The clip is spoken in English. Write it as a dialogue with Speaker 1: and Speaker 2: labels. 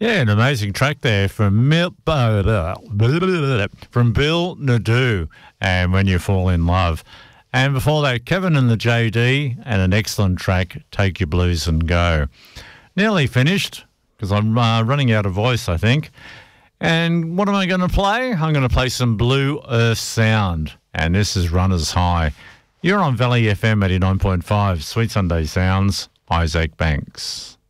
Speaker 1: Yeah, an amazing track there from Bill Nadeau and When You Fall in Love. And before that, Kevin and the JD and an excellent track, Take Your Blues and Go. Nearly finished because I'm running out of voice, I think. And what am I going to play? I'm going to play some Blue Earth Sound. And this is Runners High. You're on Valley FM 89.5, Sweet Sunday Sounds, Isaac Banks.